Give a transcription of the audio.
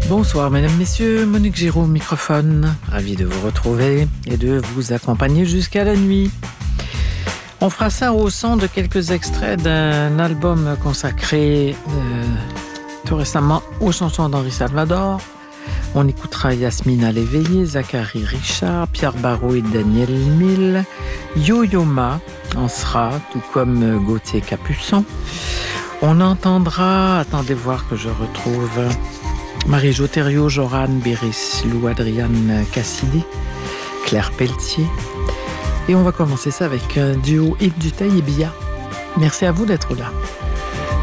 Bonsoir mesdames, messieurs, Monique Giraud, microphone. Ravi de vous retrouver et de vous accompagner jusqu'à la nuit. On fera ça au son de quelques extraits d'un album consacré tout récemment aux chansons d'Henri Salvador. On écoutera Yasmina Léveillé, Zachary Richard, Pierre Barrault et Daniel Mille, Yo-Yo Ma en sera, tout comme Gauthier Capuçon. On entendra, attendez voir que je retrouve Marie-Jo Thériault, Joran Béris, Lou Adriane Cassidy, Claire Pelletier. Et on va commencer ça avec un duo Yves Duteil et Bia. Merci à vous d'être là.